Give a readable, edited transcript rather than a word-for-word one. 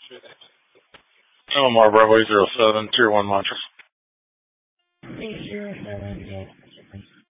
Omar Bravo 07, Tier 1 Montrose. 807, yes.